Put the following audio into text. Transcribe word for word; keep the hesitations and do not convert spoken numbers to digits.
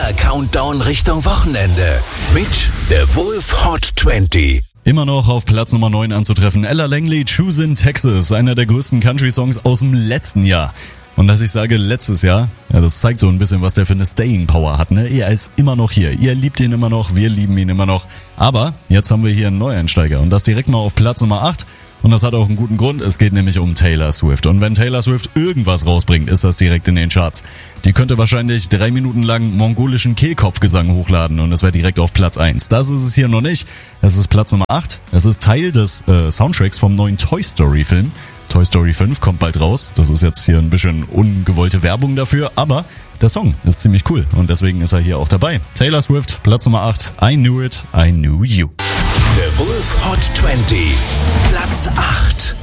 Der Countdown Richtung Wochenende mit The Wolf Hot zwanzig. Immer noch auf Platz Nummer neun anzutreffen. Ella Langley, Choose in Texas, einer der größten Country-Songs aus dem letzten Jahr. Und dass ich sage letztes Jahr, ja, das zeigt so ein bisschen, was der für eine Staying Power hat, ne? Er ist immer noch hier. Ihr liebt ihn immer noch, wir lieben ihn immer noch. Aber jetzt haben wir hier einen Neueinsteiger und das direkt mal auf Platz Nummer acht. Und das hat auch einen guten Grund, es geht nämlich um Taylor Swift. Und wenn Taylor Swift irgendwas rausbringt, ist das direkt in den Charts. Die könnte wahrscheinlich drei Minuten lang mongolischen Kehlkopfgesang hochladen und es wäre direkt auf Platz eins. Das ist es hier noch nicht. Es ist Platz Nummer acht. Es ist Teil des äh, Soundtracks vom neuen Toy Story Film. Toy Story fünf kommt bald raus. Das ist jetzt hier ein bisschen ungewollte Werbung dafür, aber der Song ist ziemlich cool und deswegen ist er hier auch dabei. Taylor Swift, Platz Nummer acht. I Knew It, I Knew You. The Wolf Hot zwanzig, Platz acht.